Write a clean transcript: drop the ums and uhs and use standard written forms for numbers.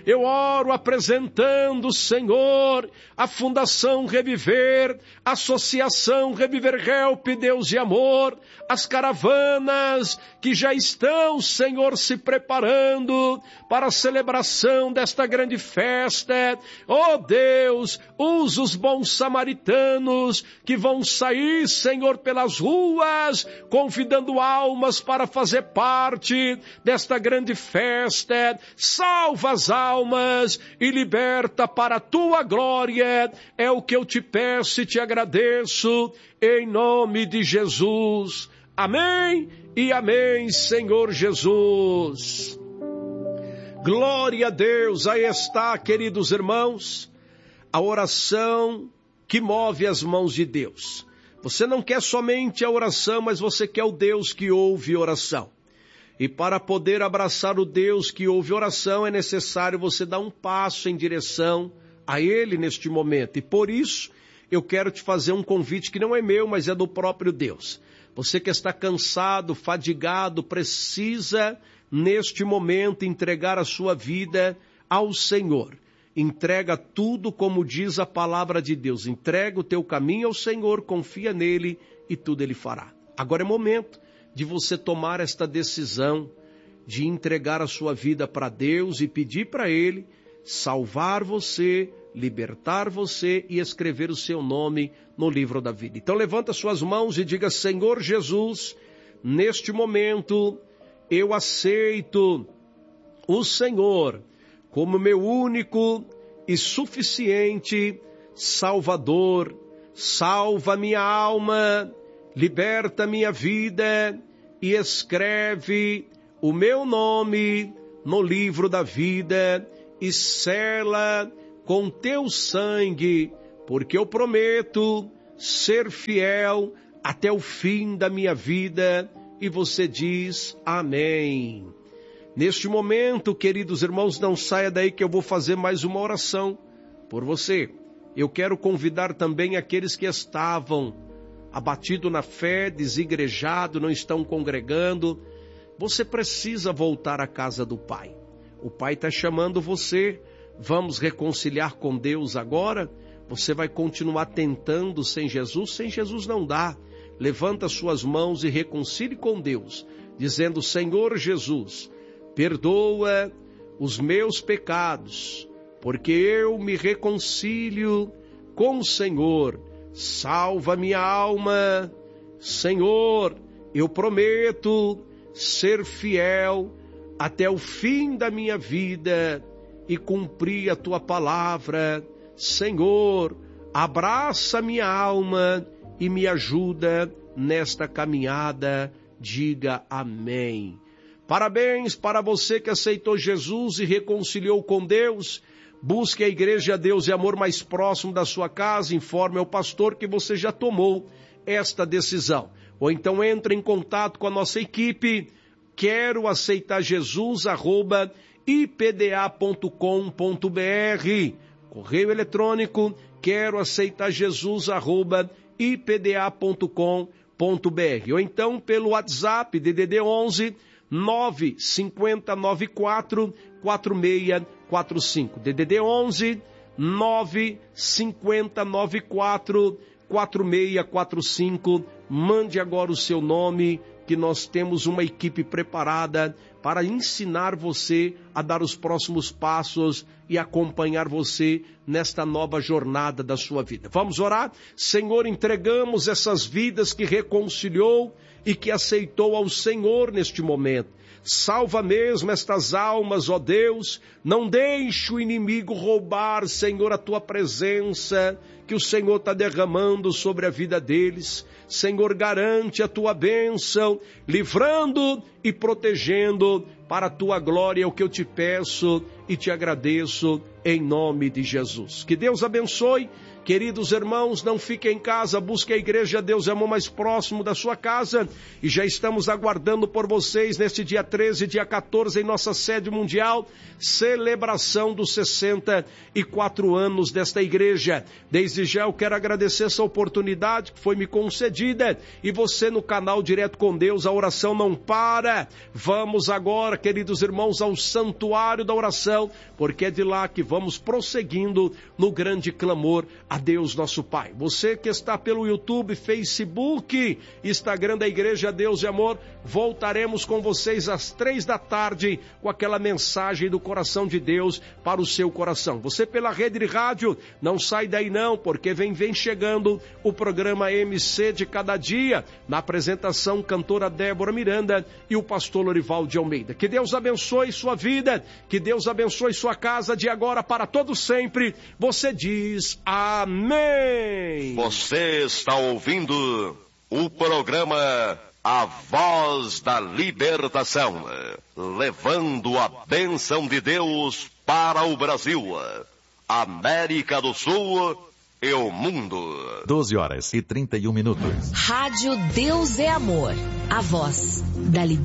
Eu oro apresentando, Senhor, a Fundação Reviver, a Associação Reviver Help, Deus e Amor, as caravanas que já estão, Senhor, se preparando para a celebração desta grande festa. Oh Deus, usa os bons samaritanos que vão sair, Senhor, pelas ruas, convidando almas para fazer parte desta grande festa. Salva as almas e liberta para a tua glória. É o que eu te peço e te agradeço, em nome de Jesus. Amém e amém, Senhor Jesus. Glória a Deus. Aí está, queridos irmãos, a oração que move as mãos de Deus. Você não quer somente a oração, mas você quer o Deus que ouve oração. E para poder abraçar o Deus que ouve oração, é necessário você dar um passo em direção a Ele neste momento. E por isso, eu quero te fazer um convite que não é meu, mas é do próprio Deus. Você que está cansado, fadigado, precisa, neste momento, entregar a sua vida ao Senhor. Entrega tudo como diz a palavra de Deus. Entrega o teu caminho ao Senhor, confia nele e tudo ele fará. Agora é momento de você tomar esta decisão de entregar a sua vida para Deus e pedir para Ele salvar você, libertar você e escrever o seu nome no livro da vida. Então levanta suas mãos e diga: Senhor Jesus, neste momento eu aceito o Senhor como meu único e suficiente Salvador. Salva minha alma, liberta minha vida e escreve o meu nome no livro da vida e sela com teu sangue, porque eu prometo ser fiel até o fim da minha vida. E você diz amém. Neste momento, queridos irmãos, não saia daí que eu vou fazer mais uma oração por você. Eu quero convidar também aqueles que estavam abatidos na fé, desigrejados, não estão congregando. Você precisa voltar à casa do Pai. O Pai está chamando você. Vamos reconciliar com Deus agora? Você vai continuar tentando sem Jesus? Sem Jesus não dá. Levanta suas mãos e reconcilie com Deus, dizendo: Senhor Jesus, perdoa os meus pecados, porque eu me reconcilio com o Senhor. Salva minha alma. Senhor, eu prometo ser fiel até o fim da minha vida e cumprir a tua palavra. Senhor, abraça minha alma e me ajuda nesta caminhada. Diga amém. Parabéns para você que aceitou Jesus e reconciliou com Deus. Busque a Igreja Deus e Amor mais próximo da sua casa. Informe ao pastor que você já tomou esta decisão. Ou então entre em contato com a nossa equipe. Quero aceitar Jesus, @ipda.com.br. Correio eletrônico, quero aceitar Jesus, @ipda.com.br. Ou então pelo WhatsApp, DDD 11 95094 4645. DDD 11 95094 4645. Mande agora o seu nome, que nós temos uma equipe preparada para ensinar você a dar os próximos passos e acompanhar você nesta nova jornada da sua vida. Vamos orar? Senhor, entregamos essas vidas que reconciliou e que aceitou ao Senhor neste momento. Salva mesmo estas almas, ó Deus. Não deixe o inimigo roubar, Senhor, a tua presença que o Senhor está derramando sobre a vida deles. Senhor, garante a tua bênção, livrando e protegendo para a tua glória, é o que eu te peço e te agradeço em nome de Jesus. Que Deus abençoe. Queridos irmãos, não fiquem em casa, busque a Igreja Deus e Amor mais próximo da sua casa, e já estamos aguardando por vocês neste dia 13 e dia 14 em nossa sede mundial, celebração dos 64 anos desta igreja. Desde já eu quero agradecer essa oportunidade que foi me concedida, e você no canal Direto com Deus, a oração não para. Vamos agora queridos irmãos, ao santuário da oração, porque é de lá que vamos prosseguindo no grande clamor a Deus nosso Pai. Você que está pelo YouTube, Facebook, Instagram da Igreja Deus e Amor, voltaremos com vocês às 3 da tarde com aquela mensagem do coração de Deus para o seu coração. Você pela rede de rádio, não sai daí não, porque vem chegando o programa MC de cada dia, na apresentação cantora Débora Miranda e o pastor Lorival de Almeida. Que Deus abençoe sua vida, que Deus abençoe sua casa de agora para todo sempre. Você diz amém. Você está ouvindo o programa A Voz da Libertação, levando a bênção de Deus para o Brasil, América do Sul e o mundo. 12h31. Rádio Deus é Amor, a voz da libertação.